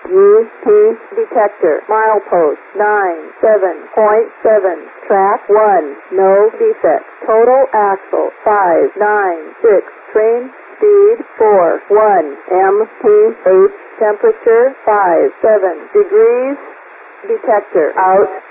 UP detector. Milepost 97.7. Track 1. No defects. Total axle 596. Train speed 41 mph. Temperature 57 degrees. Detector out.